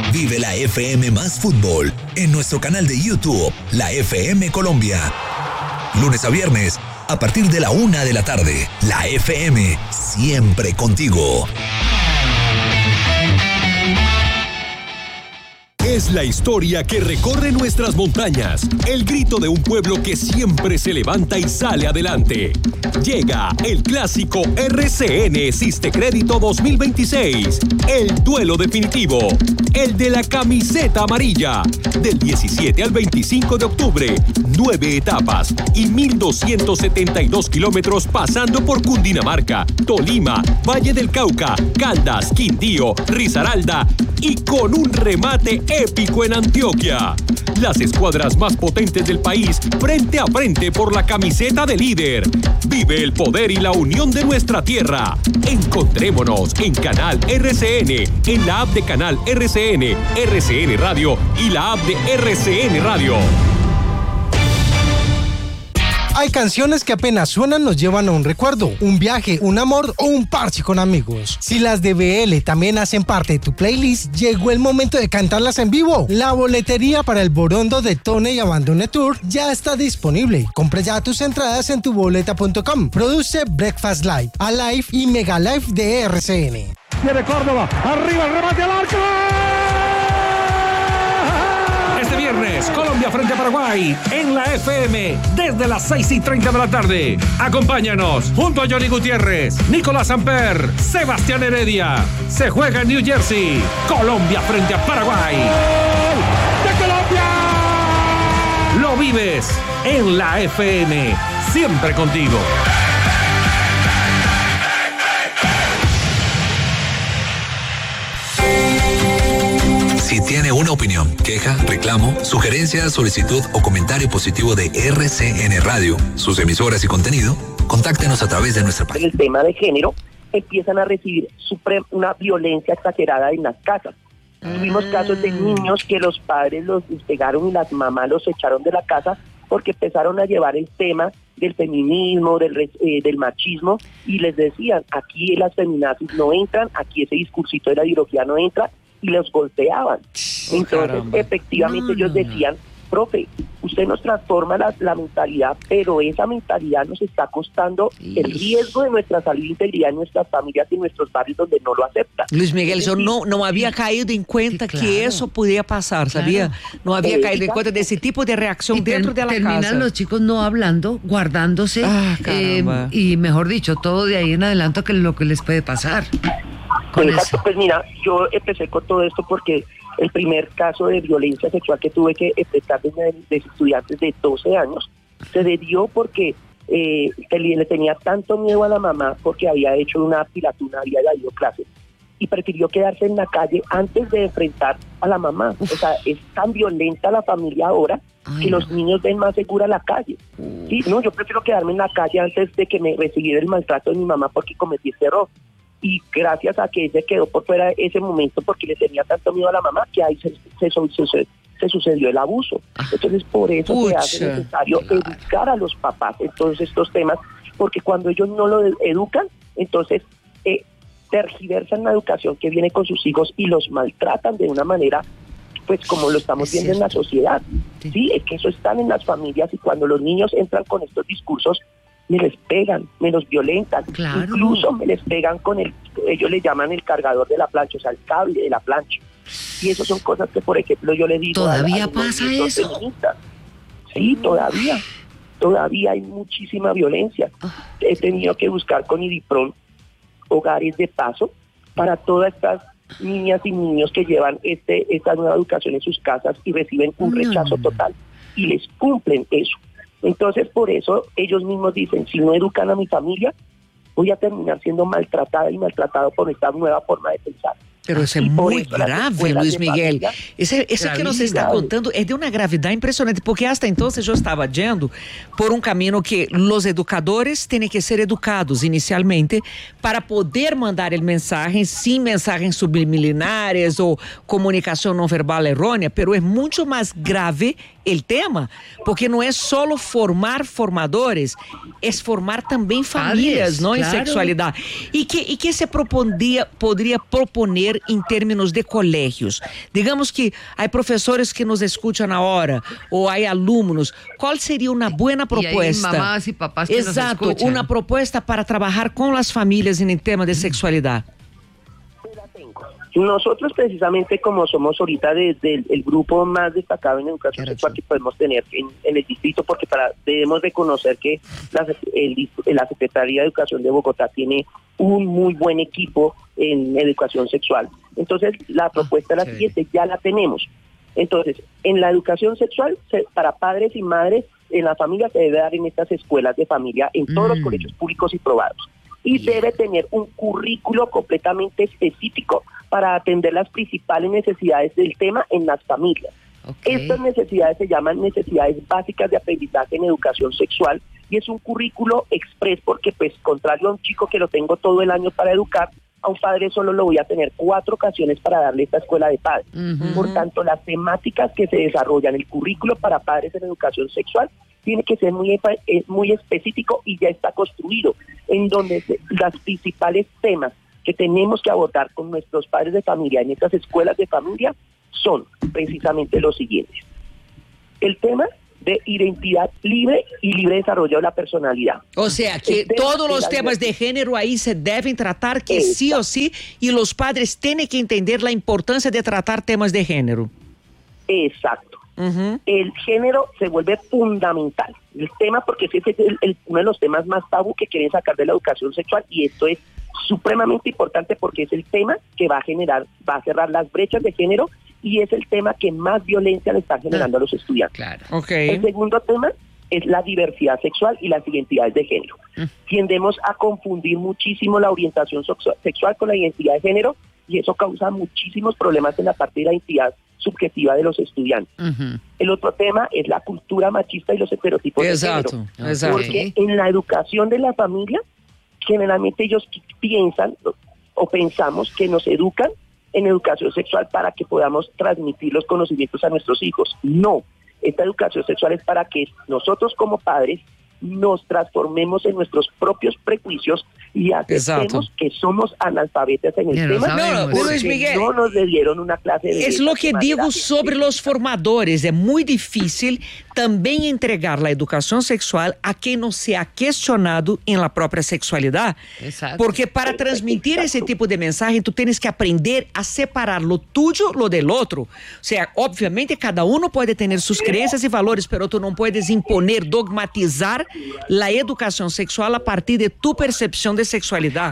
Vive la FM más fútbol en nuestro canal de YouTube, la FM Colombia. Lunes a viernes, a partir de la 1 de la tarde, la FM, siempre contigo. Es la historia que recorre nuestras montañas, el grito de un pueblo que siempre se levanta y sale adelante. Llega el clásico RCN Sistecrédito 2026, el duelo definitivo, el de la camiseta amarilla, del 17 al 25 de octubre, 9 etapas y 1.272 kilómetros pasando por Cundinamarca, Tolima, Valle del Cauca, Caldas, Quindío, Risaralda y con un remate épico en Antioquia. Las escuadras más potentes del país frente a frente por la camiseta de líder. Vive el poder y la unión de nuestra tierra. Encontrémonos en Canal RCN, en la app de Canal RCN, RCN Radio y la app de RCN Radio. Hay canciones que apenas suenan nos llevan a un recuerdo, un viaje, un amor o un parche con amigos. Si las de BL también hacen parte de tu playlist, llegó el momento de cantarlas en vivo. La boletería para el Borondo de Tone y Abandone Tour ya está disponible. Compra ya tus entradas en tuboleta.com. Produce Breakfast Live, Alive y Mega Live de RCN. Tiene Córdoba, arriba el remate al arco. Este viernes, Colombia frente a Paraguay, en la FM, desde las 6:30 de la tarde. Acompáñanos, junto a Johnny Gutiérrez, Nicolás Samper, Sebastián Heredia. Se juega en New Jersey, Colombia frente a Paraguay. ¡De Colombia! Lo vives en la FM, siempre contigo. Si tiene una opinión, queja, reclamo, sugerencia, solicitud o comentario positivo de RCN Radio, sus emisoras y contenido, contáctenos a través de nuestra página. En el tema de género, empiezan a recibir una violencia exagerada en las casas. Tuvimos casos de niños que los padres los pegaron y las mamás los echaron de la casa porque empezaron a llevar el tema del feminismo, del machismo, y les decían, aquí las feminazis no entran, aquí ese discursito de la ideología no entra, y los golpeaban. Entonces, efectivamente, ellos decían, profe, usted nos transforma la mentalidad, pero esa mentalidad nos está costando el riesgo de nuestra salud e integridad en nuestras familias y en nuestros barrios donde no lo aceptan. Luis Miguel, yo no había caído en cuenta que eso podía pasar, ¿sabía? No había caído en cuenta de ese tipo de reacción dentro de la casa. Terminan los chicos no hablando, guardándose, y mejor dicho, todo de ahí en adelante que lo que les puede pasar. Exacto, pues mira, yo empecé con todo esto porque el primer caso de violencia sexual que tuve que enfrentar de estudiantes de 12 años se debió porque le tenía tanto miedo a la mamá porque había hecho una pilatuna, había dado clases y prefirió quedarse en la calle antes de enfrentar a la mamá. O sea, es tan violenta la familia ahora que los niños ven más segura la calle. Sí, no, yo prefiero quedarme en la calle antes de que me recibiera el maltrato de mi mamá porque cometí este error. Y gracias a que ella quedó por fuera de ese momento porque le tenía tanto miedo a la mamá que ahí se sucedió el abuso. Entonces por eso se hace necesario educar a los papás en todos estos temas, porque cuando ellos no lo educan, entonces tergiversan la educación que viene con sus hijos y los maltratan de una manera pues como lo estamos viendo en la sociedad. Sí, es que eso están en las familias y cuando los niños entran con estos discursos me les pegan, me los violentan, incluso me les pegan con ellos le llaman el cargador de la plancha, o sea, el cable de la plancha. Y eso son cosas que, por ejemplo, yo le digo ¿Todavía pasa eso? Feministas. Sí, todavía hay muchísima violencia. He tenido que buscar con IDIPRON hogares de paso para todas estas niñas y niños que llevan esta nueva educación en sus casas y reciben un rechazo total y les cumplen eso. Entonces, por eso ellos mismos dicen, si no educan a mi familia, voy a terminar siendo maltratada y maltratado por esta nueva forma de pensar. Pero isso é muito grave, Luiz Miguel. Isso que você está contando é de uma gravidade impressionante, porque hasta então eu estava dizendo por um caminho que os educadores têm que ser educados inicialmente para poder mandar mensagens, sim, mensagens subliminares ou comunicação não verbal errônea, pero é muito mais grave o tema, porque não é só formar formadores, é formar também famílias, não, claro, em sexualidade. E que se poderia proponer hacer em termos de colégios? Digamos que há professores que nos escutam agora, ou há alunos. Qual seria uma boa proposta? E mamás e papás que Exato, nos escuchan. uma proposta para trabalhar com as famílias em tema de sexualidade. Nosotros precisamente como somos ahorita desde el grupo más destacado en educación sexual que podemos tener en el distrito, porque debemos reconocer que la Secretaría de Educación de Bogotá tiene un muy buen equipo en educación sexual. Entonces la propuesta es la siguiente, ya la tenemos. Entonces, en la educación sexual, para padres y madres, en la familia se debe dar en estas escuelas de familia, en todos los colegios públicos y privados. Y debe tener un currículo completamente específico para atender las principales necesidades del tema en las familias. Estas necesidades se llaman necesidades básicas de aprendizaje en educación sexual y es un currículo express porque, pues, contrario a un chico que lo tengo todo el año para educar, a un padre solo lo voy a tener 4 ocasiones para darle esta escuela de padres. Por tanto, las temáticas que se desarrollan, el currículo para padres en educación sexual, tiene que ser muy específico y ya está construido, en donde los principales temas que tenemos que abordar con nuestros padres de familia en estas escuelas de familia son precisamente los siguientes. El tema de identidad libre y libre desarrollo de la personalidad. O sea, que todos los temas de género ahí se deben tratar, que sí o sí, y los padres tienen que entender la importancia de tratar temas de género. Exacto. El género se vuelve fundamental. El tema, porque ese es uno de los temas más tabú que quieren sacar de la educación sexual, y esto es supremamente importante porque es el tema que va a cerrar las brechas de género y es el tema que más violencia le está generando a los estudiantes. Claro. El segundo tema es la diversidad sexual y las identidades de género. Tiendemos a confundir muchísimo la orientación sexual con la identidad de género y eso causa muchísimos problemas en la parte de la identidad subjetiva de los estudiantes. El otro tema es la cultura machista y los estereotipos de género. Porque en la educación de la familia, generalmente ellos piensan o pensamos que nos educan en educación sexual para que podamos transmitir los conocimientos a nuestros hijos. No, esta educación sexual es para que nosotros como padres nos transformemos en nuestros propios prejuicios y aceptemos que somos analfabetas en el tema, Luis Miguel, no nos dieron una clase de... Es lo que digo sobre los formadores, es muy difícil también entregar la educación sexual a quien no se ha cuestionado en la propia sexualidad. Porque para transmitir ese tipo de mensaje, tú tienes que aprender a separar lo tuyo, lo del otro. O sea, obviamente cada uno puede tener sus creencias y valores, pero tú no puedes imponer, dogmatizar la educación sexual a partir de tu percepción de sexualidad.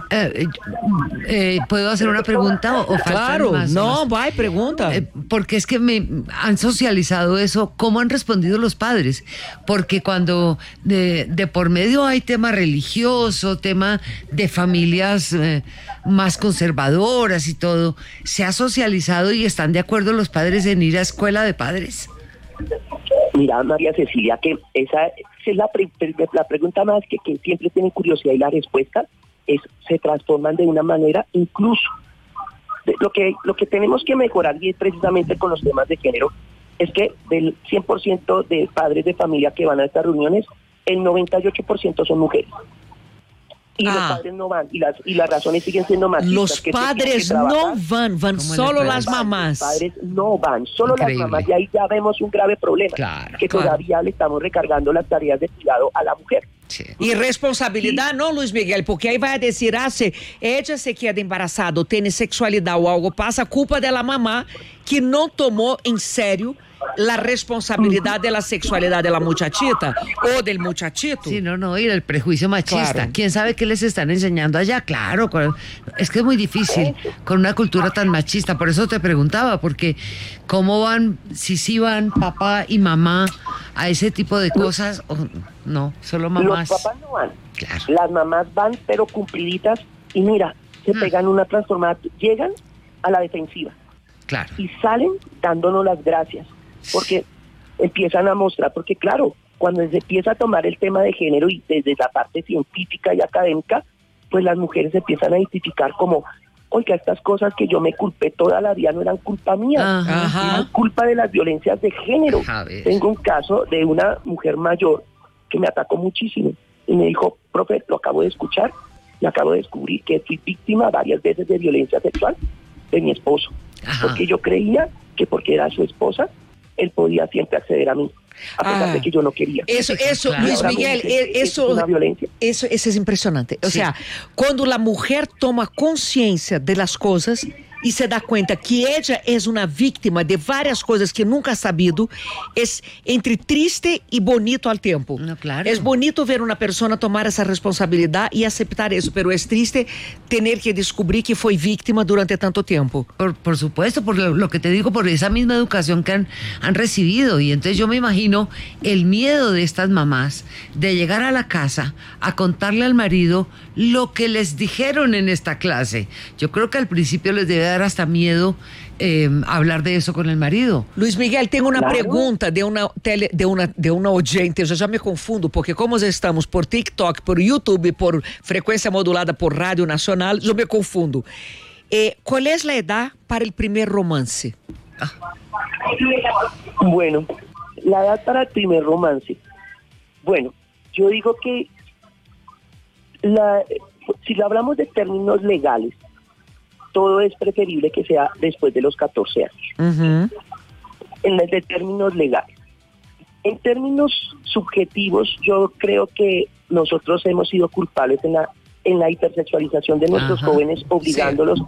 ¿Puedo hacer una pregunta? Claro, pregunta. Porque es que me han socializado eso. ¿Cómo han respondido los padres? Porque cuando de por medio hay tema religioso, tema de familias más conservadoras y todo, ¿se ha socializado y están de acuerdo los padres en ir a escuela de padres? Mira, María Cecilia, que esa es la pregunta más que siempre tienen curiosidad y la respuesta es, se transforman de una manera incluso. Lo que tenemos que mejorar y es precisamente con los temas de género, es que del 100% de padres de familia que van a estas reuniones, el 98% son mujeres. Y los padres no van, y las razones siguen siendo machistas. Los padres no van solo las mamás. Los padres no van, solo las mamás, y ahí ya vemos un grave problema, todavía le estamos recargando las tareas de cuidado a la mujer. Y responsabilidad no, Luis Miguel, porque ahí va a decir, si ella se queda embarazada o tiene sexualidad o algo pasa, culpa de la mamá que no tomó en serio la responsabilidad de la sexualidad de la muchachita o del muchachito. Sí, y el prejuicio machista. Claro. ¿Quién sabe qué les están enseñando allá? Claro, es que es muy difícil con una cultura tan machista. Por eso te preguntaba, porque ¿cómo van, si sí van papá y mamá a ese tipo de cosas o no, solo mamás? Los papás no van. Claro. Las mamás van, pero cumpliditas, y mira, se pegan una transformada, llegan a la defensiva. Claro. Y salen dándonos las gracias. Porque empiezan a mostrar, porque claro, cuando se empieza a tomar el tema de género y desde la parte científica y académica, pues las mujeres empiezan a identificar como, oiga, estas cosas que yo me culpé toda la vida no eran culpa mía, eran culpa de las violencias de género. Tengo un caso de una mujer mayor que me atacó muchísimo y me dijo, profe, lo acabo de escuchar y acabo de descubrir que fui víctima varias veces de violencia sexual de mi esposo. Ajá. Porque yo creía que porque era su esposa, él podía siempre acceder a mí, a pesar de que yo no quería. Eso, claro. Luis Miguel, Es una violencia. Eso es impresionante. O sea, cuando la mujer toma conciencia de las cosas y se da cuenta que ella es una víctima de varias cosas que nunca ha sabido, es entre triste y bonito al tiempo. No, claro. Es bonito ver una persona tomar esa responsabilidad y aceptar eso, pero es triste tener que descubrir que fue víctima durante tanto tiempo. Por supuesto, por lo que te digo, por esa misma educación que han recibido. Y entonces yo me imagino el miedo de estas mamás de llegar a la casa a contarle al marido lo que les dijeron en esta clase. Yo creo que al principio les debe dar hasta miedo hablar de eso con el marido. Luis Miguel, tengo una Claro. pregunta de una oyente, yo ya me confundo, porque como ya estamos por TikTok, por YouTube, por frecuencia modulada por Radio Nacional, yo me confundo. ¿Cuál es la edad para el primer romance? Bueno, la edad para el primer romance. Bueno, yo digo que si lo hablamos de términos legales, todo es preferible que sea después de los 14 años. De términos legales. En términos subjetivos, yo creo que nosotros hemos sido culpables en la hipersexualización de nuestros jóvenes, obligándolos